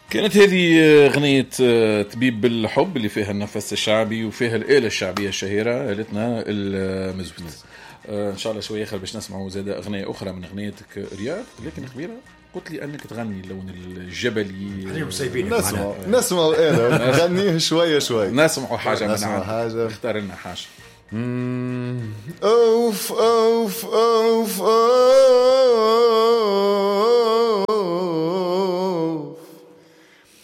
كانت هذه أغنية طبيب الحب اللي فيها النفس الشعبي وفيها الآلة الشعبية الشهيرة آلتنا المزود. إن شاء الله شوية باش نسمعوا زادة أغنية أخرى من أغنيتك رياض. لكن خبيرة قلت لي أنك تغني اللون الجبلي. نسمعوا آلة غنيه شوية نسمعوا حاجة من اختار لنا حاجة. أوف أوف أوف أوف